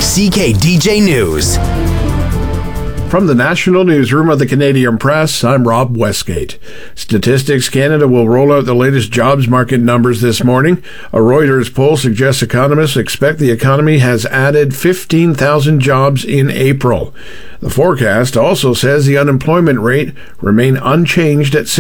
CKDJ News. From the National Newsroom of the Canadian Press, I'm Rob Westgate. Statistics Canada will roll out the latest jobs market numbers this morning. A Reuters poll suggests economists expect the economy has added 15,000 jobs in April. The forecast also says the unemployment rate remained unchanged at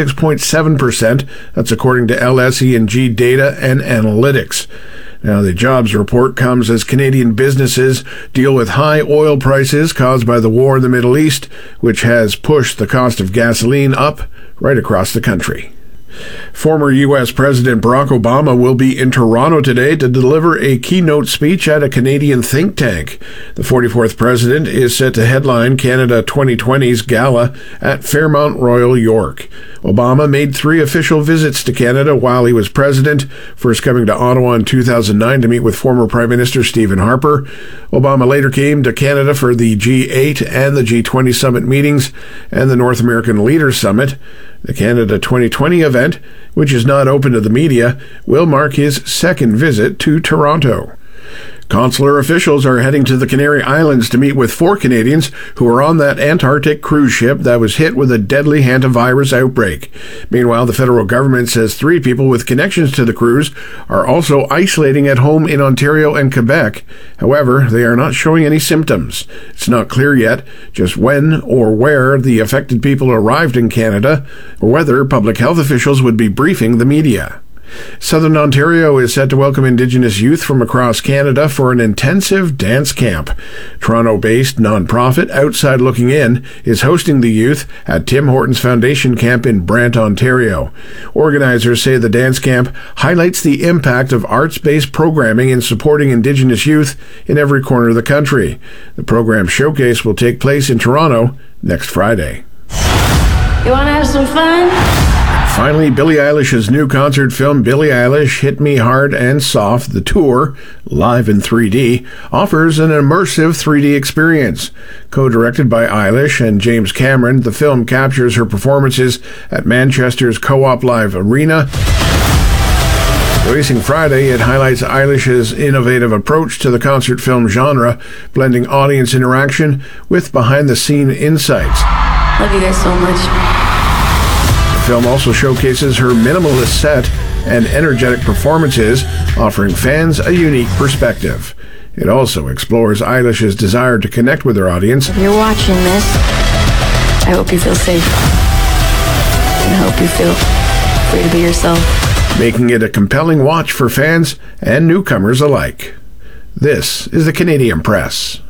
6.7%. That's according to LSE&G Data and Analytics. Now, the jobs report comes as Canadian businesses deal with high oil prices caused by the war in the Middle East, which has pushed the cost of gasoline up right across the country. Former U.S. President Barack Obama will be in Toronto today to deliver a keynote speech at a Canadian think tank. The 44th president is set to headline Canada 2020's gala at Fairmount Royal York. Obama made 3 official visits to Canada while he was president, first coming to Ottawa in 2009 to meet with former Prime Minister Stephen Harper. Obama later came to Canada for the G8 and the G20 summit meetings and the North American Leaders Summit. The Canada 2020 event, which is not open to the media, will mark his second visit to Toronto. Consular officials are heading to the Canary Islands to meet with 4 Canadians who are on that Antarctic cruise ship that was hit with a deadly hantavirus outbreak. Meanwhile, the federal government says 3 people with connections to the cruise are also isolating at home in Ontario and Quebec. However, they are not showing any symptoms. It's not clear yet just when or where the affected people arrived in Canada, or whether public health officials would be briefing the media. Southern Ontario is set to welcome Indigenous youth from across Canada for an intensive dance camp. Toronto-based nonprofit Outside Looking In is hosting the youth at Tim Hortons Foundation Camp in Brant, Ontario. Organizers say the dance camp highlights the impact of arts-based programming in supporting Indigenous youth in every corner of the country. The program showcase will take place in Toronto next Friday. You want to have some fun? Finally, Billie Eilish's new concert film, Billie Eilish Hit Me Hard and Soft, The Tour, live in 3D, offers an immersive 3D experience. Co-directed by Eilish and James Cameron, the film captures her performances at Manchester's Co-op Live Arena. Releasing Friday, it highlights Eilish's innovative approach to the concert film genre, blending audience interaction with behind-the-scene insights. Love you guys so much. The film also showcases her minimalist set and energetic performances, offering fans a unique perspective. It also explores Eilish's desire to connect with her audience. If you're watching this, I hope you feel safe. And I hope you feel free to be yourself. Making it a compelling watch for fans and newcomers alike. This is the Canadian Press.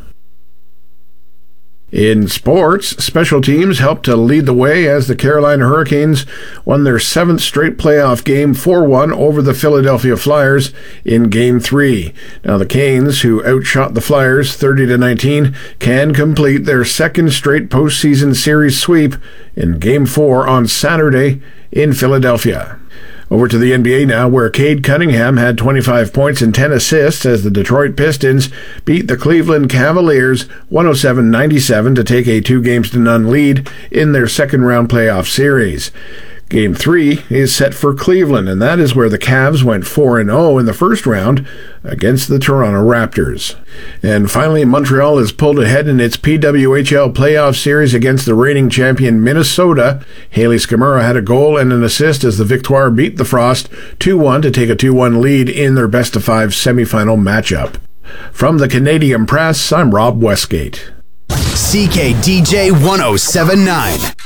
In sports, special teams helped to lead the way as the Carolina Hurricanes won their 7th straight playoff game 4-1 over the Philadelphia Flyers in Game 3. Now the Canes, who outshot the Flyers 30-19, can complete their 2nd straight postseason series sweep in Game 4 on Saturday in Philadelphia. Over to the NBA now, where Cade Cunningham had 25 points and 10 assists as the Detroit Pistons beat the Cleveland Cavaliers 107-97 to take a 2-0 lead in their second-round playoff series. Game 3 is set for Cleveland, and that is where the Cavs went 4-0 in the first round against the Toronto Raptors. And finally, Montreal is pulled ahead in its PWHL playoff series against the reigning champion Minnesota. Haley Skamura had a goal and an assist as the Victoire beat the Frost 2-1 to take a 2-1 lead in their best-of-5 semifinal matchup. From the Canadian Press, I'm Rob Westgate. CKDJ 1079.